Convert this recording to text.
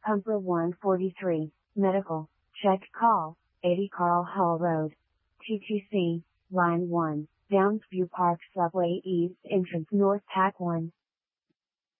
Humper 143, Medical, check call, 80 Carl Hall Road. TTC, Line 1, Downsview Park Subway East Entrance North Pack 1.